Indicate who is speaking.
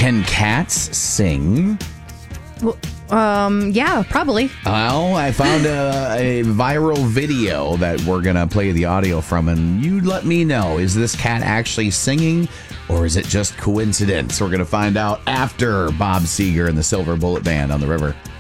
Speaker 1: Can cats sing?
Speaker 2: Well, yeah, probably.
Speaker 1: Well, I found a viral video that we're going to play the audio from, and you let me know, is this cat actually singing, or is it just coincidence? We're going to find out after Bob Seger and the Silver Bullet Band on the river.